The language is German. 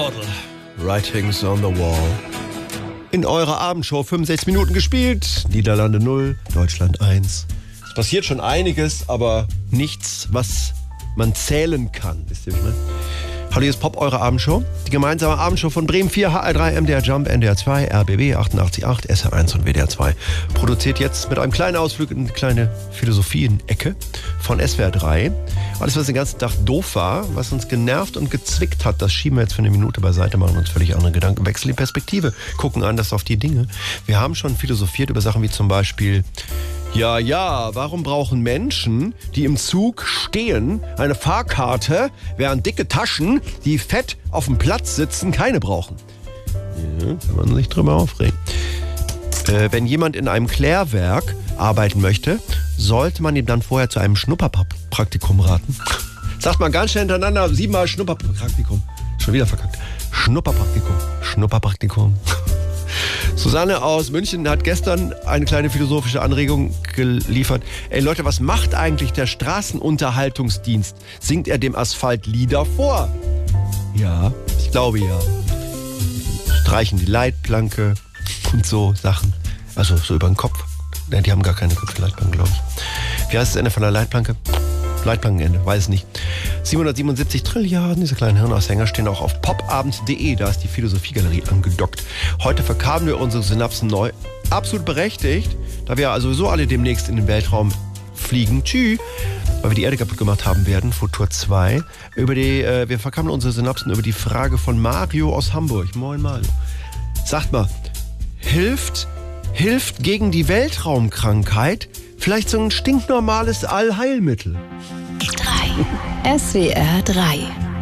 Aristotle. Writings on the Wall. In eurer Abendshow 65 Minuten gespielt. Niederlande 0, Deutschland 1. Es passiert schon einiges, aber nichts, was man zählen kann. Wisst ihr, wie ich meine? Hallo, hier ist Pop, eure Abendshow. Die gemeinsame Abendshow von Bremen 4, HR3, MDR Jump, NDR 2, RBB 88.8, SR1 und WDR 2. Produziert jetzt mit einem kleinen Ausflug in eine kleine Philosophien-Ecke von SWR 3. Alles, was den ganzen Tag doof war, was uns genervt und gezwickt hat, das schieben wir jetzt für eine Minute beiseite, machen uns völlig andere Gedanken, wechseln die Perspektive, gucken anders auf die Dinge. Wir haben schon philosophiert über Sachen wie zum Beispiel... Ja, warum brauchen Menschen, die im Zug stehen, eine Fahrkarte, während dicke Taschen, die fett auf dem Platz sitzen, keine brauchen? Ja, kann man sich drüber aufregen. Wenn jemand in einem Klärwerk arbeiten möchte, sollte man ihm dann vorher zu einem Schnupperpraktikum raten. Sagt man ganz schnell hintereinander, 7-mal Schnupperpraktikum. Schon wieder verkackt. Schnupperpraktikum. Susanne aus München hat gestern eine kleine philosophische Anregung geliefert. Ey Leute, was macht eigentlich der Straßenunterhaltungsdienst? Singt er dem Asphalt Lieder vor? Ja, ich glaube ja. Streichen die Leitplanke und so Sachen. Also so über den Kopf. Die haben gar keine kurze Leitplanke, glaube ich. Wie heißt das Ende von der Leitplanke? Leitplankenende, weiß nicht. 777 Trilliarden, diese kleinen Hirnaushänger stehen auch auf popabend.de, da ist die Philosophiegalerie angedockt. Heute verkabeln wir unsere Synapsen neu. Absolut berechtigt, da wir also sowieso alle demnächst in den Weltraum fliegen. Tschüss. Weil wir die Erde kaputt gemacht haben werden, Futur 2. Wir verkabeln unsere Synapsen über die Frage von Mario aus Hamburg. Moin Mario. Sagt mal, hilft gegen die Weltraumkrankheit vielleicht so ein stinknormales Allheilmittel? 3. SWR 3